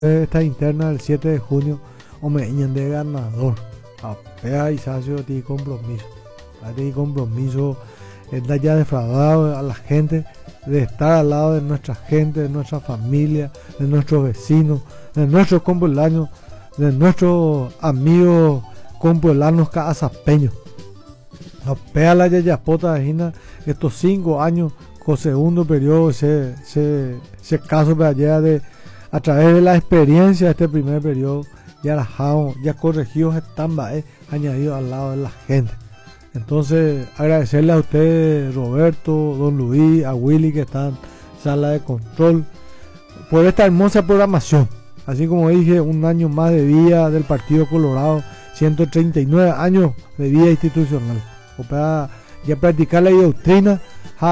Esta interna del 7 de junio, Omeñan de ganador. Apea y Sacio tiene compromiso. Tiene compromiso de ya defraudado a la gente, de estar al lado de nuestra gente, de nuestra familia, de nuestros vecinos, de nuestros compueblanos, de nuestros amigos compueblanos cazapeños. Apea la yayapota de Gina, estos 5 años con segundo periodo, ese caso de allá de a través de la experiencia de este primer periodo, ya corregidos están añadidos al lado de la gente. Entonces, agradecerle a ustedes, Roberto, don Luis, a Willy que están en sala de control, por esta hermosa programación. Así como dije, un año más de vida del Partido Colorado, 139 años de vida institucional. O para ya practicar la doctrina,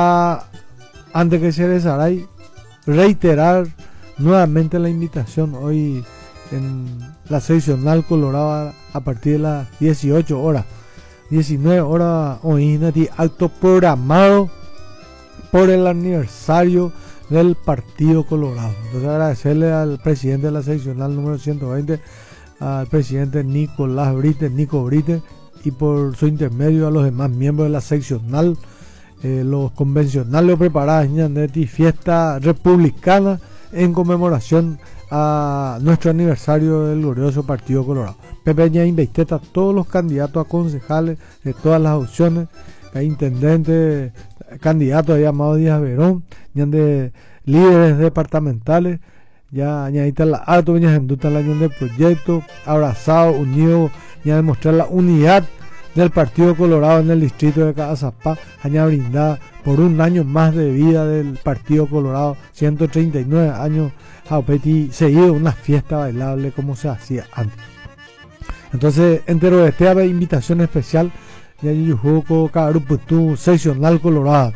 antes que se desarrolle, reiterar nuevamente la invitación hoy en la seccional Colorado a partir de las 18 horas, 19 horas hoy acto programado por el aniversario del Partido Colorado. Entonces agradecerle al presidente de la seccional número 120, al presidente Nico Brite, y por su intermedio a los demás miembros de la seccional, los convencionales preparados en fiesta republicana en conmemoración a nuestro aniversario del glorioso Partido Colorado. Pepe Ñainbeiteta, todos los candidatos a concejales de todas las opciones, hay intendentes, candidatos a llamado Díaz Verón, de líderes departamentales, ya añadita la alto viñas en duda el año del proyecto, abrazado, unido, ya demostrar la unidad del Partido Colorado en el distrito de Cazapá, añada brindada por un año más de vida del Partido Colorado, 139 años, seguido una fiesta bailable como se hacía antes. Entonces, entero de esta invitación especial, ya Yujuco, Caruputú, seccional Colorado,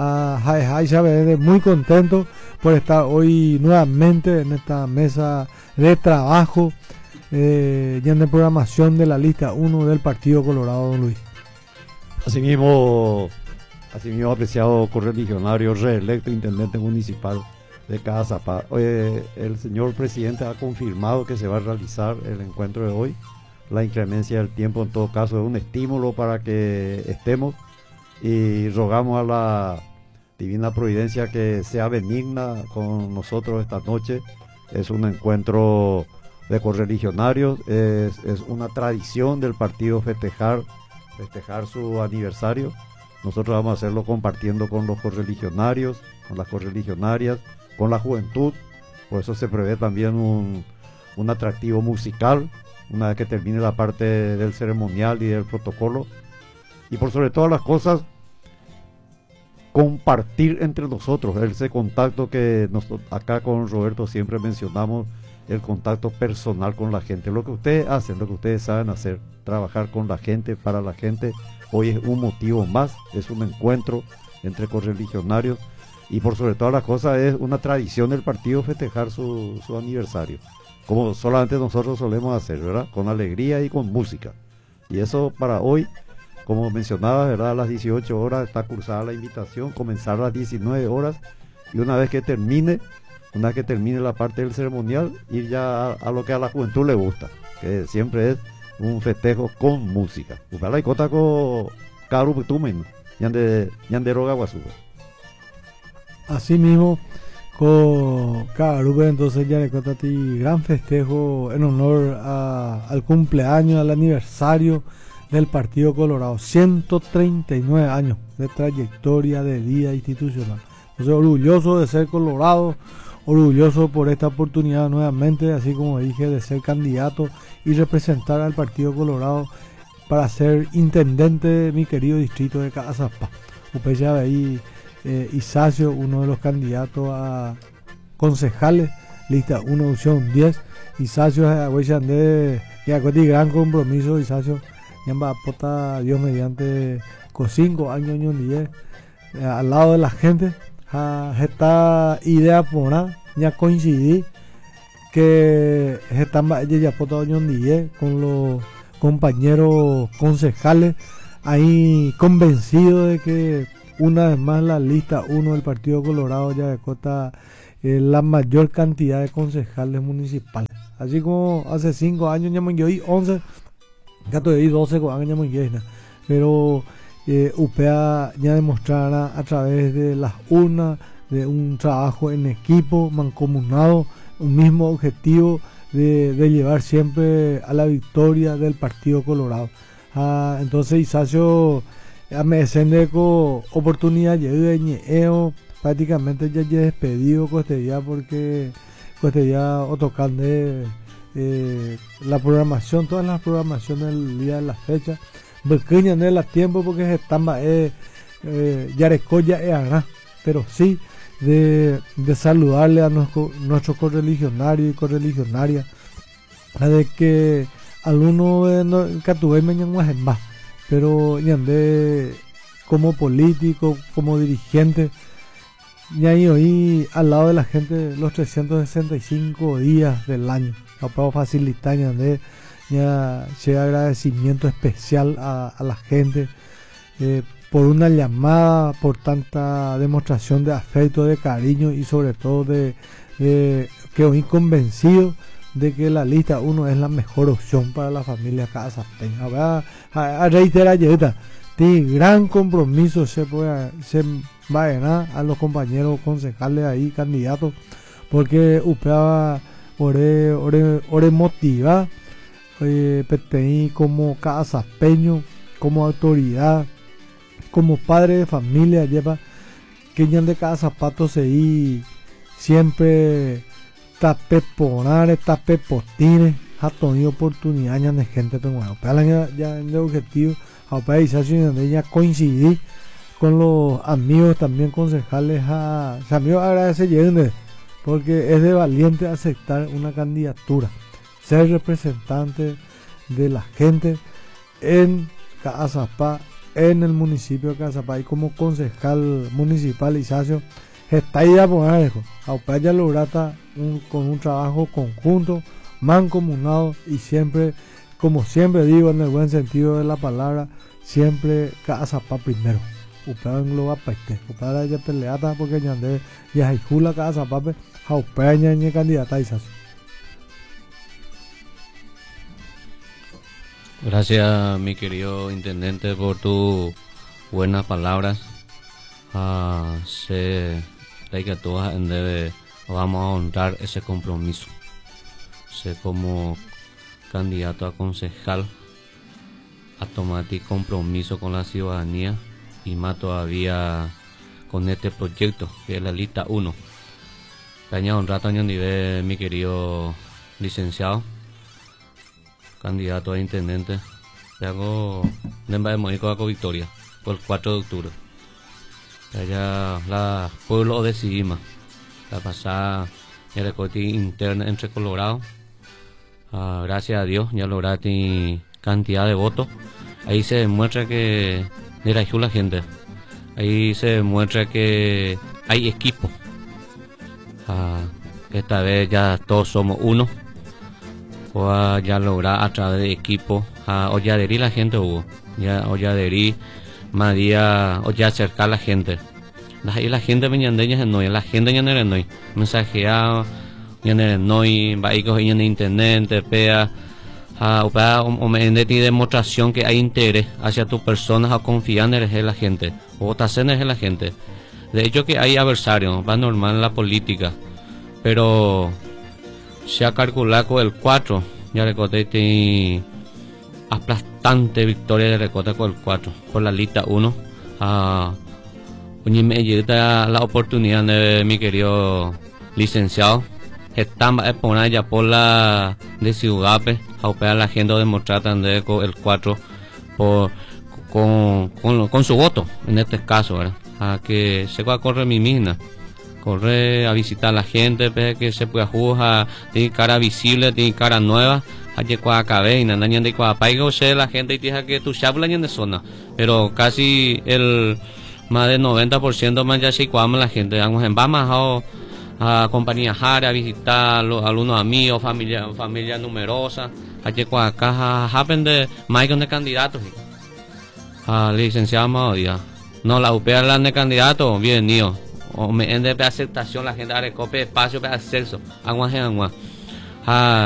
muy contento por estar hoy nuevamente en esta mesa de trabajo, ya en la programación de la lista 1 del Partido Colorado, don Luis. Asimismo, apreciado correligionario reelecto intendente municipal de Cazapá, el señor presidente ha confirmado que se va a realizar el encuentro de hoy. La inclemencia del tiempo en todo caso es un estímulo para que estemos, y rogamos a la divina providencia que sea benigna con nosotros esta noche. Es un encuentro de correligionarios, es una tradición del partido festejar su aniversario. Nosotros vamos a hacerlo compartiendo con los correligionarios, con las correligionarias, con la juventud. Por eso se prevé también un atractivo musical una vez que termine la parte del ceremonial y del protocolo. Y por sobre todas las cosas, compartir entre nosotros ese contacto que nosotros acá con Roberto siempre mencionamos, el contacto personal con la gente. Lo que ustedes hacen, lo que ustedes saben hacer, trabajar con la gente, para la gente, hoy es un motivo más, es un encuentro entre correligionarios, y por sobre todas las cosas es una tradición del partido festejar su aniversario, como solamente nosotros solemos hacer, ¿verdad? Con alegría y con música. Y eso para hoy, como mencionaba, ¿verdad? A las 18 horas está cursada la invitación, comenzar a las 19 horas, y una vez que termine la parte del ceremonial, ir ya a lo que a la juventud le gusta, que siempre es un festejo con música. Upala y cota con Caru Putumen, Yande Roga Guazúa. Así mismo, con Caru, entonces ya le cota ti gran festejo en honor al cumpleaños, al aniversario del Partido Colorado. 139 años de trayectoria de vida institucional. Entonces, orgulloso de ser colorado, orgulloso por esta oportunidad nuevamente, así como dije, de ser candidato y representar al Partido Colorado para ser intendente de mi querido distrito de Cazapá. Usted ya ve ahí Isacio, uno de los candidatos a concejales, lista 1, opción 10. Isacio de gran compromiso. Isacio va a aportar Dios mediante con 5 años 10 al lado de la gente. Esta idea por ya coincidí que están ya con los compañeros concejales ahí convencidos de que una vez más la lista 1 del Partido Colorado ya de Cota la mayor cantidad de concejales municipales. Así como hace 5 años ya me 11, ya todavía 12 años ya, pero UPA ya demostrará a través de las urnas, de un trabajo en equipo, mancomunado, un mismo objetivo de llevar siempre a la victoria del Partido Colorado. Entonces Isacio me descende con oportunidad llegué prácticamente ya despedido Costella porque Costella o tocando la programación, todas las programaciones del día de la fecha pequeña no es tiempo porque se estamba Yarecoya pero sí de saludarle a nuestros correligionarios y correligionarias de que algunos de Catubé me llaman más, pero de como político, como dirigente, ya ahí al lado de la gente los 365 días del año, para facilitar ya llega agradecimiento especial a la gente por una llamada, por tanta demostración de afecto, de cariño y sobre todo de que hoy convencido de que la lista 1 es la mejor opción para la familia Casapeña. A reiterar, tiene gran compromiso se va a ganar a los compañeros concejales ahí, candidatos, porque UPA ore motiva PTI como casapeño, como autoridad, como padre de familia, lleva que ya de cada zapato se siempre tape ponar, tape potines, ha tenido oportunidad de gente tengo ya en el objetivo a país ya coincidí con los amigos también concejales amigos agradecer porque es de valiente aceptar una candidatura, ser representante de la gente en Cazapá, en el municipio de Cazapá, y como concejal municipal Isacio está ahí a poner ya lograta con un trabajo conjunto, mancomunado y siempre, como siempre digo en el buen sentido de la palabra, siempre Cazapá primero. Upea engloba paiste, upea ya peleata porque ya hay jula Cazapá, upea ya candidata Isacio. Gracias, mi querido intendente, por tus buenas palabras. Sé que todas vamos a honrar ese compromiso. Sé como candidato a concejal a tomar compromiso con la ciudadanía y más todavía con este proyecto que es la lista 1. Caña un rato nivel, mi querido licenciado, candidato a intendente, le hago de Mónico a Victoria por el 4 de octubre. Allá la pueblo decidimos la pasada el recorte interna entre Colorado. Gracias a Dios ya lograste cantidad de votos. Ahí se demuestra que de la gente. Ahí se demuestra que hay equipo. Esta vez ya todos somos uno. O ya lograr a través de equipo o ya adherir la gente o ya adherir más día o ya acercar a la gente. La gente meñandeña no, la gente ya no es mensajeado ya no va a ir en internet pea o me de demostración que hay interés hacia tu persona o confiar en la gente o votación en la gente. De hecho que hay adversarios, va normal en la política, pero se ha calculado con el 4, ya recorté aplastante victoria de recorte con el 4 por la lista 1. Me llega la oportunidad de mi querido licenciado están poner ya por la de Ciudape a operar la gente demostrar también con el 4 con su voto en este caso, ¿verdad? A que se va a correr mi mina, correr a visitar a la gente, que se pueda jugar, tiene cara visible, tiene cara nueva, allí cuando acabe y nada de cuando paigo la gente y dice que tu chabla en zona, pero casi el más del 90% más ya se cuama la gente, vamos en Bamas a compañía Jara, a visitar a algunos amigos, familia numerosa, allí cuando acá happen de más de candidatos, licenciado Maudía. No, la UPA la de candidato, bienvenido. o me ende de aceptación la gente recope espacio para acceso agua